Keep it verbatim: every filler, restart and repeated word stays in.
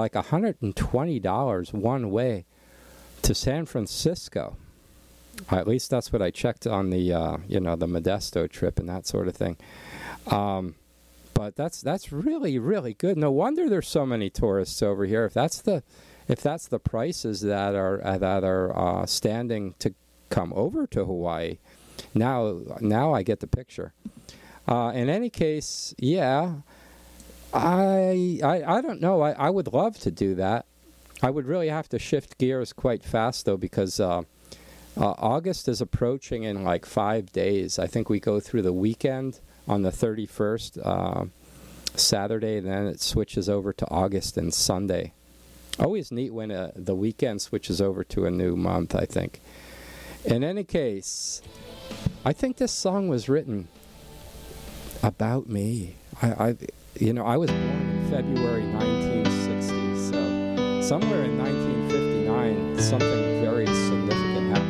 like one hundred twenty dollars one way to San Francisco. At least that's what I checked on the, uh, you know, the Modesto trip and that sort of thing. Um, but that's that's really really good. No wonder there's so many tourists over here. If that's the if that's the prices that are uh, that are uh, standing to come over to Hawaii, now now I get the picture. Uh, in any case, yeah, I I, I don't know. I, I would love to do that. I would really have to shift gears quite fast though, because. Uh, Uh, August is approaching in like five days. I think we go through the weekend on the thirty-first, uh, Saturday, and then it switches over to August and Sunday. Always neat when uh, the weekend switches over to a new month, I think. In any case, I think this song was written about me. I, I you know, I was born in February nineteen sixty, so somewhere in nineteen fifty-nine, something very